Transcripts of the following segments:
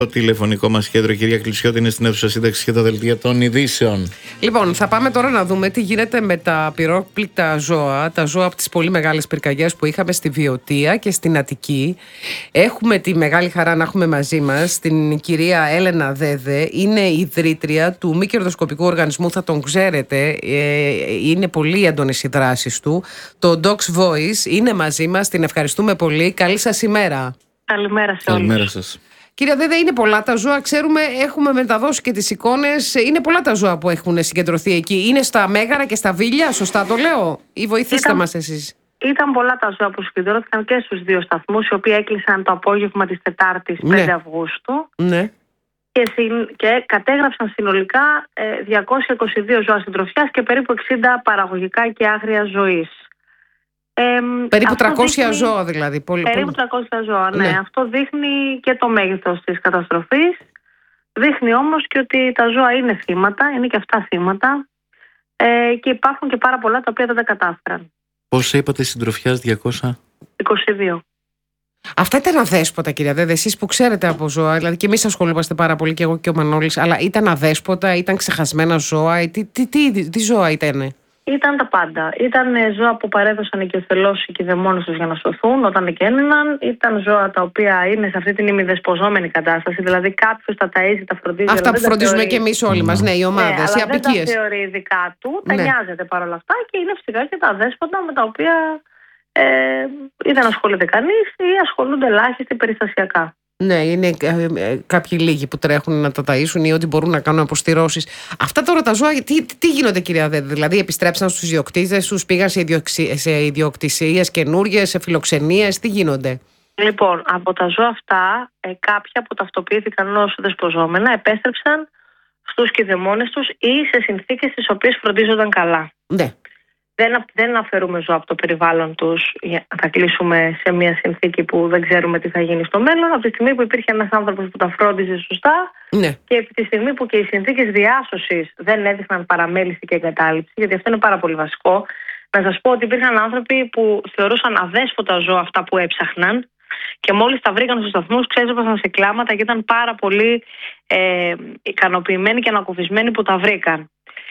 Το τηλεφωνικό μας κέντρο, κυρία Κλεισιώτη, είναι στην αίθουσα σύνταξης και τα δελτία των ειδήσεων. Λοιπόν, θα πάμε τώρα να δούμε τι γίνεται με τα πυρόκλητα ζώα, τα ζώα από τις πολύ μεγάλες πυρκαγιές που είχαμε στη Βιωτία και στην Αττική. Έχουμε τη μεγάλη χαρά να έχουμε μαζί μας την κυρία Έλενα Δέδε, είναι ιδρύτρια του μη κερδοσκοπικού οργανισμού, θα τον ξέρετε, είναι πολύ έντονες οι δράσεις του. Το Dogs Voice είναι μαζί μας, την ευχαριστούμε πολύ. Καλή σας ημέρα. Καλημέρα σε όλους. Καλημέρα σας. Κυρία Δέδε, είναι πολλά τα ζώα, ξέρουμε, έχουμε μεταδώσει και τις εικόνες, είναι πολλά τα ζώα που έχουν συγκεντρωθεί εκεί. Είναι στα μέγαρα και στα βίλια, σωστά το λέω, ή βοηθήστε μας εσείς? Ήταν πολλά τα ζώα που συγκεντρώθηκαν και στους δύο σταθμούς, οι οποίοι έκλεισαν το απόγευμα της Τετάρτης 5 Αυγούστου. Ναι. Και κατέγραψαν συνολικά 222 ζώα συντροφιάς και περίπου 60 παραγωγικά και άγρια ζωής. Περίπου 300 ζώα δηλαδή. Περίπου 300 ζώα, ναι. Αυτό δείχνει και το μέγεθος της καταστροφής. Δείχνει όμως και ότι τα ζώα είναι θύματα, είναι και αυτά θύματα, και υπάρχουν και πάρα πολλά τα οποία δεν τα κατάφεραν. Πόσα είπατε συντροφιάς, 22. Αυτά ήταν αδέσποτα, κυρία Δέδε, εσείς που ξέρετε από ζώα, δηλαδή και εμείς ασχολούμαστε πάρα πολύ, και εγώ και ο Μανώλης, αλλά ήταν αδέσποτα, ήταν ξεχασμένα ζώα, τι ζώα ήτανε? Ήταν τα πάντα. Ήταν ζώα που παρέδωσαν οικειοθελώς οι κηδεμόνες τους για να σωθούν όταν εκένυναν. Ήταν ζώα τα οποία είναι σε αυτή την ημιδεσποζόμενη κατάσταση. Δηλαδή κάποιος τα ταΐζει, τα φροντίζει. Αυτά που φροντίζουμε και εμείς όλοι μας, ναι, οι ομάδες, οι απικίες. Δεν τα θεωρεί δικά του, τα νοιάζεται παρόλα αυτά και είναι φυσικά και τα αδέσποτα με τα οποία ή δεν ασχολείται κανείς ή ασχολούνται ελάχιστοι περιστασιακά. Ναι, είναι κάποιοι λίγοι που τρέχουν να τα ταΐσουν ή ότι μπορούν να κάνουν αποστηρώσεις. Αυτά τώρα τα ζώα, τι γίνονται, κυρία Δέδε? Δηλαδή επιστρέψαν στους ιδιοκτήτες τους, πήγαν σε ιδιοκτησίες καινούργιες, σε φιλοξενίες, τι γίνονται? Λοιπόν, από τα ζώα αυτά, κάποια που ταυτοποιήθηκαν ως δεσποζόμενα επέστρεψαν στους κηδεμόνες τους ή σε συνθήκες τις οποίες φροντίζονταν καλά. Ναι. Δεν αφαιρούμε ζώα από το περιβάλλον τους για να τα κλείσουμε σε μια συνθήκη που δεν ξέρουμε τι θα γίνει στο μέλλον. Από τη στιγμή που υπήρχε ένας άνθρωπος που τα φρόντιζε σωστά, ναι, και από τη στιγμή που και οι συνθήκες διάσωσης δεν έδειχναν παραμέληση και εγκατάλειψη, γιατί αυτό είναι πάρα πολύ βασικό. Να σας πω ότι υπήρχαν άνθρωποι που θεωρούσαν αδέσποτα ζώα αυτά που έψαχναν και μόλις τα βρήκαν στους σταθμούς ξέσπασαν σε κλάματα και ήταν πάρα πολύ ικανοποιημένοι και ανακουφισμένοι που τα βρήκαν.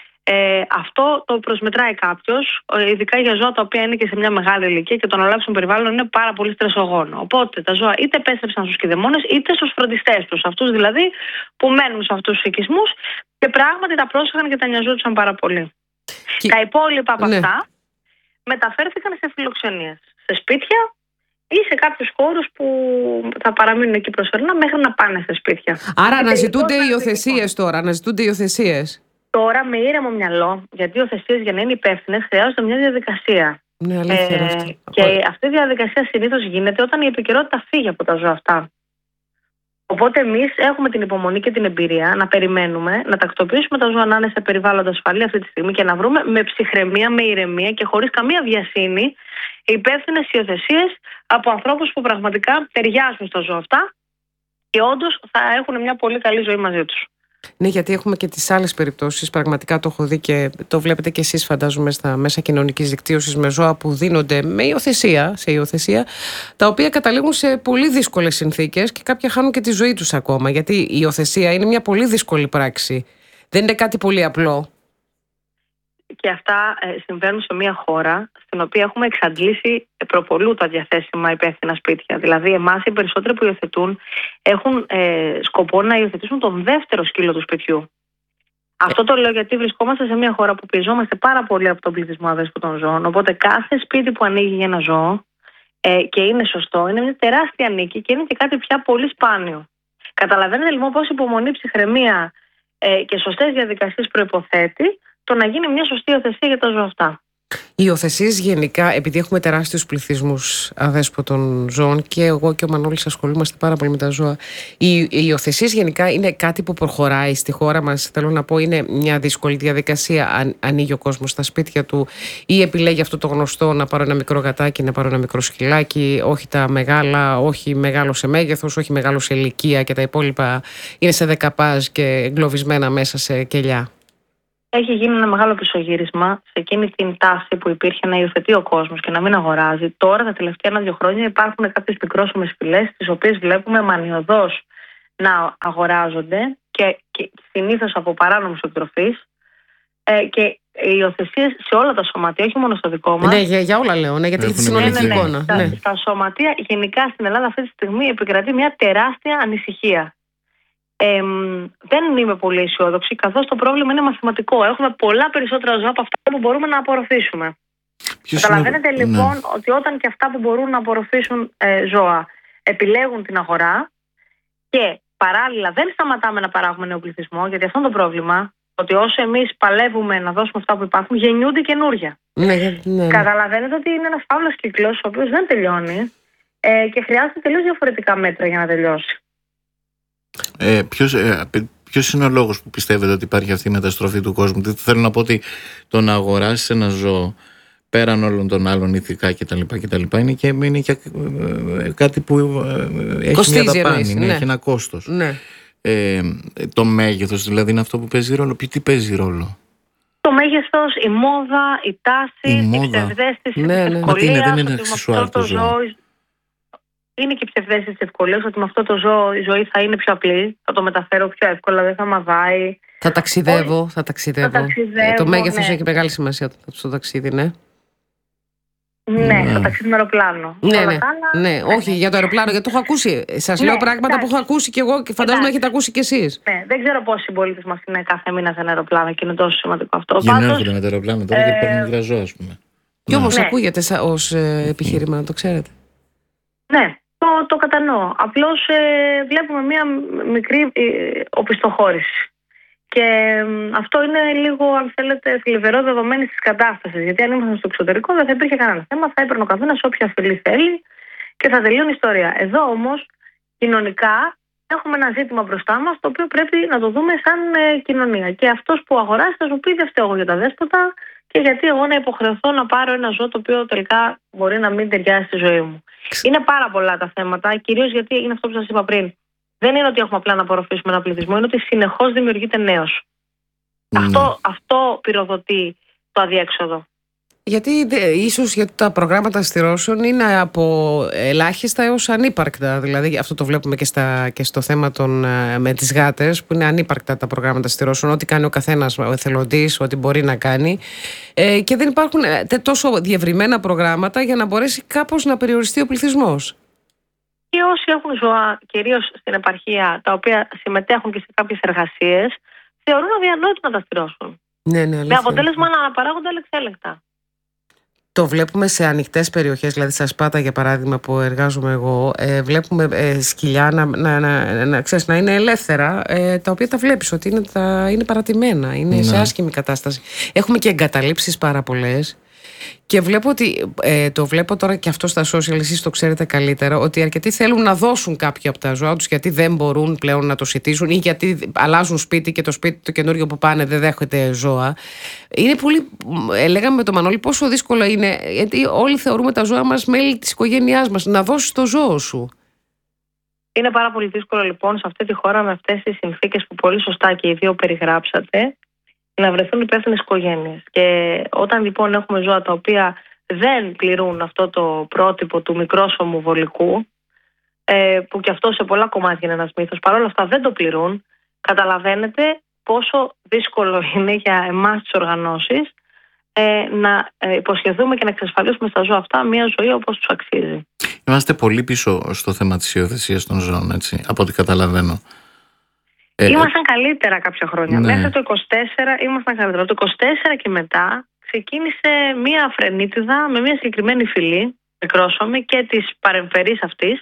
Αυτό το προσμετράει κάποιος, ειδικά για ζώα τα οποία είναι και σε μια μεγάλη ηλικία και το να αλλάξουν περιβάλλον είναι πάρα πολύ στρεσογόνο. Οπότε τα ζώα είτε επέστρεψαν στους κηδεμόνες είτε στους φροντιστές τους, αυτούς δηλαδή που μένουν σε αυτούς τους οικισμούς και πράγματι τα πρόσεχαν και τα νοιαζόντουσαν πάρα πολύ. Τα υπόλοιπα από αυτά μεταφέρθηκαν σε φιλοξενίες, σε σπίτια ή σε κάποιους χώρους που θα παραμείνουν εκεί προσωρινά μέχρι να πάνε σε σπίτια. Άρα αναζητούνται υιοθεσίες τώρα, αναζητούνται υιοθεσίες. Τώρα με ήρεμο μυαλό, γιατί οι υιοθεσίες για να είναι υπεύθυνες χρειάζονται μια διαδικασία. Ναι, αλήθεια αυτή. Και αυτή η διαδικασία συνήθως γίνεται όταν η επικαιρότητα φύγει από τα ζώα αυτά. Οπότε εμείς έχουμε την υπομονή και την εμπειρία να περιμένουμε, να τακτοποιήσουμε τα ζώα να είναι σε περιβάλλοντα ασφαλή αυτή τη στιγμή και να βρούμε με ψυχραιμία, με ηρεμία και χωρίς καμία βιασύνη υπεύθυνες υιοθεσίες από ανθρώπους που πραγματικά ταιριάζουν στα ζώα αυτά και όντως θα έχουν μια πολύ καλή ζωή μαζί τους. Ναι, γιατί έχουμε και τις άλλες περιπτώσεις, πραγματικά το έχω δει και το βλέπετε και εσείς φαντάζομαι στα μέσα κοινωνικής δικτύωσης, με ζώα που δίνονται με υιοθεσία, τα οποία καταλήγουν σε πολύ δύσκολες συνθήκες και κάποια χάνουν και τη ζωή τους ακόμα, γιατί η υιοθεσία είναι μια πολύ δύσκολη πράξη, δεν είναι κάτι πολύ απλό. Και αυτά συμβαίνουν σε μια χώρα στην οποία έχουμε εξαντλήσει προπολού τα διαθέσιμα υπεύθυνα σπίτια. Δηλαδή, εμάς οι περισσότεροι που υιοθετούν έχουν σκοπό να υιοθετήσουν τον δεύτερο σκύλο του σπιτιού. Αυτό το λέω γιατί βρισκόμαστε σε μια χώρα που πιεζόμαστε πάρα πολύ από τον πληθυσμό αδέσποτων ζώων. Οπότε, κάθε σπίτι που ανοίγει για ένα ζώο και είναι σωστό, είναι μια τεράστια νίκη και είναι και κάτι πια πολύ σπάνιο. Καταλαβαίνετε λοιπόν πόση υπομονή, ψυχραιμία και σωστές διαδικασίες προϋποθέτει το να γίνει μια σωστή υιοθεσία για τα ζώα αυτά. Οι υιοθεσίες γενικά, επειδή έχουμε τεράστιους πληθυσμούς αδέσποτων ζώων και εγώ και ο Μανώλης ασχολούμαστε πάρα πολύ με τα ζώα, οι υιοθεσίες γενικά είναι κάτι που προχωράει στη χώρα μας. Θέλω να πω, είναι μια δύσκολη διαδικασία. Ανοίγει ο κόσμος στα σπίτια του ή επιλέγει αυτό το γνωστό, να πάρω ένα μικρό γατάκι, να πάρω ένα μικρό σκυλάκι, όχι τα μεγάλα, όχι μεγάλο σε μέγεθος, όχι μεγάλο σε ηλικία και τα υπόλοιπα είναι σε δεκαπάζ και εγκλωβισμένα μέσα σε κελιά. Έχει γίνει ένα μεγάλο πισωγύρισμα σε εκείνη την τάση που υπήρχε να υιοθετεί ο κόσμος και να μην αγοράζει. Τώρα, τα τελευταία 1-2 χρόνια, υπάρχουν κάποιες μικρόσωμες φυλές, τις οποίες βλέπουμε μανιωδώς να αγοράζονται και συνήθως από παράνομους εκτροφείς, και οι υιοθεσίες σε όλα τα σωματεία, όχι μόνο στο δικό μας. Ναι, για όλα λέω, ναι, γιατί έχει τη συνολική εικόνα. Στα σωματεία γενικά στην Ελλάδα αυτή τη στιγμή επικρατεί μια τεράστια ανησυχία. Δεν είμαι πολύ αισιόδοξη, καθώς το πρόβλημα είναι μαθηματικό. Έχουμε πολλά περισσότερα ζώα από αυτά που μπορούμε να απορροφήσουμε. Καταλαβαίνετε λοιπόν ότι όταν και αυτά που μπορούν να απορροφήσουν ζώα επιλέγουν την αγορά και παράλληλα δεν σταματάμε να παράγουμε νέο πληθυσμό, γιατί αυτό είναι το πρόβλημα, ότι όσο εμείς παλεύουμε να δώσουμε αυτά που υπάρχουν, γεννιούνται καινούργια. Ναι. Καταλαβαίνετε ότι είναι ένας φαύλος κύκλος, ο οποίος δεν τελειώνει και χρειάζεται τελείως διαφορετικά μέτρα για να τελειώσει. Ποιος είναι ο λόγος που πιστεύετε ότι υπάρχει αυτή η μεταστροφή του κόσμου? Τι θέλω να πω, ότι το να αγοράσεις ένα ζώο πέραν όλων των άλλων ηθικά κτλ. Είναι και κάτι που έχει μια δαπάνη, έχει ένα κόστος. Ναι. Το μέγεθος δηλαδή είναι αυτό που παίζει ρόλο? Τι παίζει ρόλο? Το μέγεθος, η μόδα, η τάση, η ψευδαίσθηση της ευκολίας. Δεν είναι αξισουάρ το ζώο. Είναι και η ψευδαίσθηση της ευκολίας, ότι με αυτό το ζώο η ζωή θα είναι πιο απλή, θα το μεταφέρω πιο εύκολα, δεν θα μαδάει. Θα ταξιδεύω. Το μέγεθος έχει μεγάλη σημασία στο ταξίδι, ναι. Ναι, το ταξίδι με αεροπλάνο. Ναι, όχι για το αεροπλάνο, γιατί το έχω ακούσει. Σας λέω πράγματα που έχω ακούσει και εγώ και φαντάζομαι έχετε ακούσει κι εσείς. Ναι, δεν ξέρω πόσοι συμπολίτες μας είναι κάθε μήνα σε ένα αεροπλάνο και είναι τόσο σημαντικό αυτό. Γεννιόνται με το αεροπλάνο τώρα και παίρνουν μικρά ζώα, ας πούμε. Κι όμως ακούγεται ως επιχείρημα, να το ξέρετε. Ναι, το κατανοώ. Απλώς βλέπουμε μία μικρή οπισθοχώρηση. Και αυτό είναι λίγο, αν θέλετε, θλιβερό δεδομένη της κατάστασης. Γιατί αν ήμασταν στο εξωτερικό δεν θα υπήρχε κανένα θέμα, θα έπαιρνε ο καθένας όποια φυλή θέλει και θα τελειώνει η ιστορία. Εδώ όμως, κοινωνικά, έχουμε ένα ζήτημα μπροστά μας, το οποίο πρέπει να το δούμε σαν κοινωνία. Και αυτός που αγοράσει θα σου πει: δεν φταίω εγώ για τα δέσποτα, και γιατί εγώ να υποχρεωθώ να πάρω ένα ζώο το οποίο τελικά μπορεί να μην ταιριάζει στη ζωή μου. Είναι πάρα πολλά τα θέματα, κυρίως γιατί είναι αυτό που σας είπα πριν. Δεν είναι ότι έχουμε απλά να απορροφήσουμε ένα πληθυσμό, είναι ότι συνεχώς δημιουργείται νέος. Αυτό πυροδοτεί το αδιέξοδο. Γιατί ίσως γιατί τα προγράμματα στηρώσεων είναι από ελάχιστα έως ανύπαρκτα. Δηλαδή αυτό το βλέπουμε και στο θέμα με τις γάτες, που είναι ανύπαρκτα τα προγράμματα στηρώσεων. Ό,τι κάνει ο καθένας ο εθελοντής, ό,τι μπορεί να κάνει. Και δεν υπάρχουν τόσο διευρυμένα προγράμματα για να μπορέσει κάπως να περιοριστεί ο πληθυσμός. Και όσοι έχουν ζώα, κυρίως στην επαρχία, τα οποία συμμετέχουν και σε κάποιες εργασίες, θεωρούν αδιανόητο να τα στηρώσουν. Ναι, με αποτέλεσμα να αναπαράγονται αλεξέλεκτα. Το βλέπουμε σε ανοιχτές περιοχές, δηλαδή στα Σπάτα για παράδειγμα που εργάζομαι εγώ, βλέπουμε σκυλιά να είναι ελεύθερα, τα οποία τα βλέπεις ότι είναι παρατημένα, είναι σε άσχημη κατάσταση. Έχουμε και εγκαταλείψεις πάρα πολλές. Και βλέπω ότι το βλέπω τώρα και αυτό στα social, εσείς το ξέρετε καλύτερα, ότι αρκετοί θέλουν να δώσουν κάποια από τα ζώα τους γιατί δεν μπορούν πλέον να το σιτήσουν ή γιατί αλλάζουν σπίτι και το σπίτι το καινούριο που πάνε δεν δέχεται ζώα. Είναι πολύ, λέγαμε με τον Μανώλη, πόσο δύσκολο είναι, γιατί όλοι θεωρούμε τα ζώα μας μέλη της οικογένειάς μας, να δώσεις το ζώο σου. Είναι πάρα πολύ δύσκολο λοιπόν σε αυτή τη χώρα, με αυτές τις συνθήκες που πολύ σωστά και οι δύο περιγράψατε, να βρεθούν υπεύθυνες οικογένειες. Και όταν λοιπόν έχουμε ζώα τα οποία δεν πληρούν αυτό το πρότυπο του μικρόσωμου βολικού, που και αυτό σε πολλά κομμάτια είναι ένας μύθος, παρόλα αυτά δεν το πληρούν, καταλαβαίνετε πόσο δύσκολο είναι για εμάς τις οργανώσεις να υποσχεθούμε και να εξασφαλίσουμε στα ζώα αυτά μια ζωή όπως τους αξίζει. Είμαστε πολύ πίσω στο θέμα της υιοθεσίας των ζώων, έτσι, από ό,τι καταλαβαίνω. Ήμασταν καλύτερα κάποια χρόνια. Ναι. Μέχρι το 24 ήμασταν καλύτερα. Το 24 και μετά ξεκίνησε μία φρενίτιδα με μία συγκεκριμένη φυλή, μικρόσωμη και της παρεμφερής αυτής.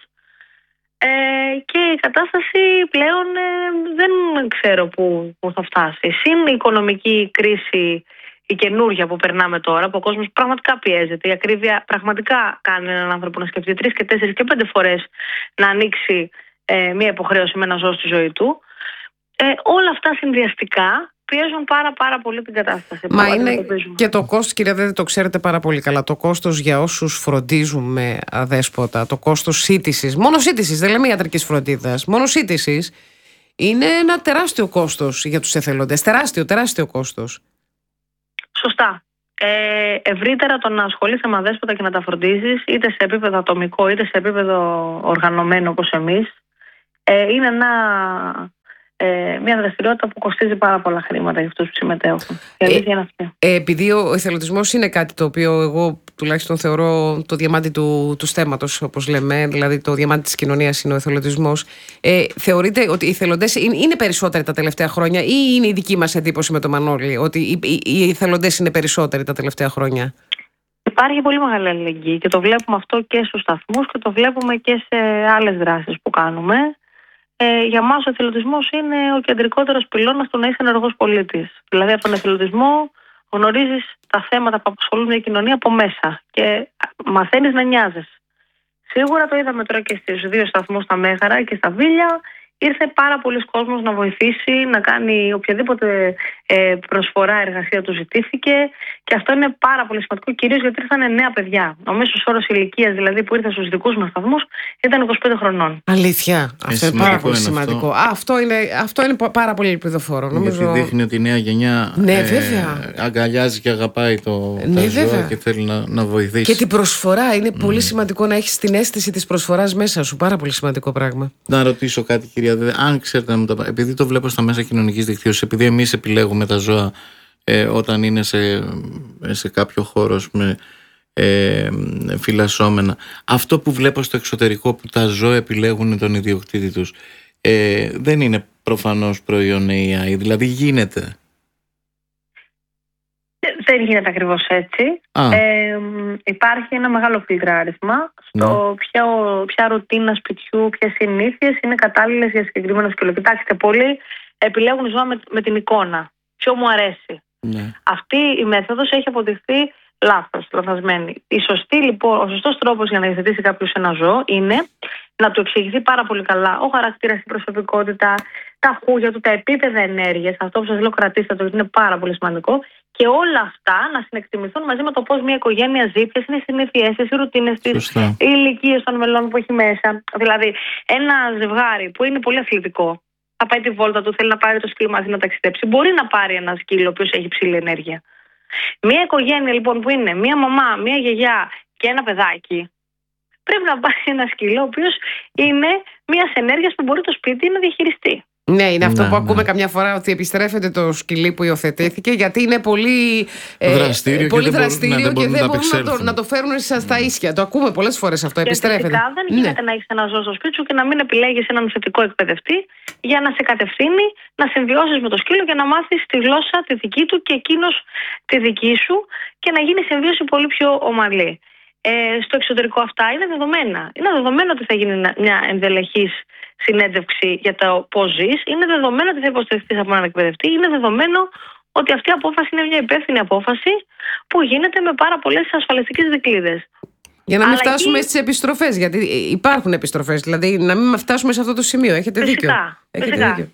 Και η κατάσταση πλέον δεν ξέρω πού θα φτάσει. Συν η οικονομική κρίση, η καινούργια που περνάμε τώρα, που ο κόσμος πραγματικά πιέζεται. Η ακρίβεια πραγματικά κάνει έναν άνθρωπο να σκεφτεί 3 και 4 και 5 φορές να ανοίξει μία υποχρέωση με ένα ζώο στη ζωή του. Όλα αυτά συνδυαστικά πιέζουν πάρα πολύ την κατάσταση. Μα είναι και το κόστος, κυρία, δεν το ξέρετε πάρα πολύ καλά. Το κόστος για όσους φροντίζουμε αδέσποτα, το κόστος σύτησης, μόνο σύτησης, δεν λέμε ιατρικής φροντίδας, μόνο σύτησης, είναι ένα τεράστιο κόστος για τους εθελοντές. Τεράστιο κόστος. Σωστά. Ευρύτερα το να ασχολείσαι με αδέσποτα και να τα φροντίζεις, είτε σε επίπεδο ατομικό είτε σε επίπεδο οργανωμένο όπως εμείς, Είναι μια δραστηριότητα που κοστίζει πάρα πολλά χρήματα για αυτούς που συμμετέχουν. Η αλήθεια είναι αυτή. Επειδή ο εθελοντισμός είναι κάτι το οποίο εγώ τουλάχιστον θεωρώ το διαμάντι του στέμματος, όπως λέμε, δηλαδή το διαμάντι της κοινωνίας είναι ο εθελοντισμός. Θεωρείτε ότι οι εθελοντές είναι περισσότεροι τα τελευταία χρόνια, ή είναι η δική μας εντύπωση με τον Μανώλη ότι οι εθελοντές είναι περισσότεροι τα τελευταία χρόνια? Υπάρχει πολύ μεγάλη αλληλεγγύη και το βλέπουμε αυτό και στους σταθμούς και το βλέπουμε και σε άλλες δράσεις που κάνουμε. Για μας ο εθελοντισμός είναι ο κεντρικότερος πυλώνας του να είσαι ενεργός πολίτης. Δηλαδή από τον εθελοντισμό γνωρίζεις τα θέματα που απασχολούν μια κοινωνία από μέσα και μαθαίνεις να νοιάζεσαι. Σίγουρα το είδαμε τώρα και στους 2 σταθμούς στα Μέγαρα και στα Βίλια. Ήρθε πάρα πολλοί κόσμος να βοηθήσει, να κάνει οποιαδήποτε προσφορά εργασία του ζητήθηκε, και αυτό είναι πάρα πολύ σημαντικό, κυρίως γιατί ήρθαν νέα παιδιά. Ο μέσος όρος ηλικίας δηλαδή που ήρθε στους δικούς μας σταθμούς ήταν 25 χρονών. Αλήθεια. Αυτό είναι πάρα πολύ σημαντικό. Αυτό είναι πάρα πολύ ελπιδοφόρο. Γιατί δείχνει ότι η νέα γενιά αγκαλιάζει και αγαπάει τα ζώα και θέλει να βοηθήσει. Και την προσφορά είναι πολύ σημαντικό, να έχεις την αίσθηση της προσφοράς μέσα σου. Πάρα πολύ σημαντικό πράγμα. Να ρωτήσω κάτι, κυρία Δέδε, αν ξέρετε, επειδή το βλέπω στα μέσα κοινωνικής δικτύωσης, επειδή εμείς επιλέγουμε τα ζώα όταν είναι σε κάποιο χώρο με φυλασσόμενα, αυτό που βλέπω στο εξωτερικό που τα ζώα επιλέγουν τον ιδιοκτήτη τους, δεν είναι προφανώς προϊόν AI, δηλαδή γίνεται? Δεν γίνεται ακριβώς έτσι. Υπάρχει ένα μεγάλο φιλτράρισμα στο ποια ρουτίνα σπιτιού, ποιες συνήθειες είναι κατάλληλες για συγκεκριμένο σκύλο. Κοιτάξτε, πολλοί επιλέγουν ζώα με την εικόνα. Ποιο μου αρέσει. Αυτή η μέθοδος έχει αποδειχθεί λαθασμένη. Ο σωστός τρόπος για να υιοθετήσει κάποιος ένα ζώο είναι να του εξηγηθεί πάρα πολύ καλά ο χαρακτήρας, η προσωπικότητα, τα χούγια του, τα επίπεδα ενέργειας. Αυτό που σας λέω, κρατήστε το, γιατί είναι πάρα πολύ σημαντικό. Και όλα αυτά να συνεκτιμηθούν μαζί με το πώς μια οικογένεια ζει, ποιες είναι οι συνήθειές της, οι ρουτίνες της, οι ηλικίες των μελών που έχει μέσα. Δηλαδή, ένα ζευγάρι που είναι πολύ αθλητικό, θα πάει τη βόλτα του, θέλει να πάρει το σκύλο μαζί να ταξιδέψει, μπορεί να πάρει ένα σκύλο ο οποίος έχει ψηλή ενέργεια. Μια οικογένεια λοιπόν που είναι μια μαμά, μια γιαγιά και ένα παιδάκι, πρέπει να πάρει ένα σκύλο ο οποίος είναι μια ενέργεια που μπορεί το σπίτι να διαχειριστεί. Ναι, είναι αυτό που ακούμε καμιά φορά, ότι επιστρέφεται το σκυλί που υιοθετήθηκε, γιατί είναι πολύ δραστήριο και δεν μπορούν να το φέρουν στα ίσια. Το ακούμε πολλές φορές αυτό. Και επιστρέφεται. Φυσικά δεν γίνεται να έχεις ένα ζώο στο σπίτι σου και να μην επιλέγεις έναν θετικό εκπαιδευτή για να σε κατευθύνει, να συμβιώσεις με το σκύλο και να μάθεις τη γλώσσα τη δική του και εκείνος τη δική σου και να γίνει συμβίωση πολύ πιο ομαλή. Στο εξωτερικό αυτά είναι δεδομένα. Είναι δεδομένο ότι θα γίνει μια ενδελεχής συνέντευξη για το πώς ζεις. Είναι δεδομένο ότι θα υποστηριχθείς από έναν εκπαιδευτή. Είναι δεδομένο ότι αυτή η απόφαση είναι μια υπεύθυνη απόφαση που γίνεται με πάρα πολλές ασφαλιστικές δικλείδες. Για να μην φτάσουμε στις επιστροφές, γιατί υπάρχουν επιστροφές. Δηλαδή να μην φτάσουμε σε αυτό το σημείο. Έχετε δίκιο. Φυσικά.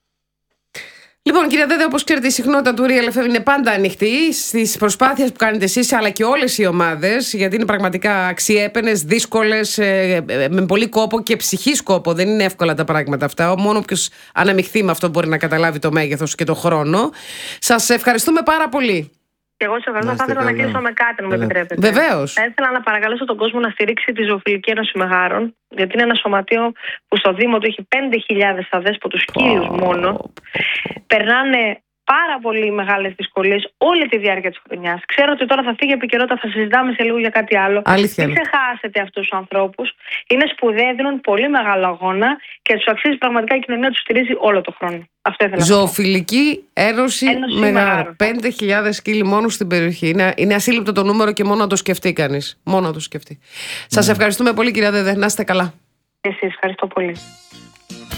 Λοιπόν, κυρία Δέδε, όπως ξέρετε, η συχνότητα του Real FM είναι πάντα ανοιχτή στις προσπάθειες που κάνετε εσείς, αλλά και όλες οι ομάδες, γιατί είναι πραγματικά αξιέπαινες, δύσκολες, με πολύ κόπο και ψυχής κόπο. Δεν είναι εύκολα τα πράγματα αυτά. Μόνο όποιος αναμειχθεί με αυτό μπορεί να καταλάβει το μέγεθος και το χρόνο. Σας ευχαριστούμε πάρα πολύ. Και εγώ σε ευχαριστώ. Θα ήθελα να κλείσω με κάτι, αν μου επιτρέπετε. Βεβαίως. Θα ήθελα να παρακαλέσω τον κόσμο να στηρίξει τη Ζωοφιλική Ένωση Μεγάρων, γιατί είναι ένα σωματείο που στο Δήμο του έχει 5.000 αδέσποτους σκύλους μόνο. Περνάνε πάρα πολύ μεγάλες δυσκολίες όλη τη διάρκεια της χρονιάς. Ξέρω ότι τώρα θα φύγει η επικαιρότητα, θα συζητάμε σε λίγο για κάτι άλλο. Αλήθεια. Μην ξεχάσετε αυτούς τους ανθρώπους. Είναι σπουδαίοι, δίνουν πολύ μεγάλο αγώνα και τους αξίζει πραγματικά, η κοινωνία τους στηρίζει όλο τον χρόνο. Αυτό ήθελα. Ζωοφιλική Ένωση Μεγάρων. 5.000 σκύλοι μόνο στην περιοχή. Είναι ασύλληπτο το νούμερο και μόνο να το σκεφτεί κανείς. Μόνο να το σκεφτεί. Σας ευχαριστούμε πολύ, κυρία Δέδε. Να είστε καλά. Εσείς, ευχαριστώ πολύ.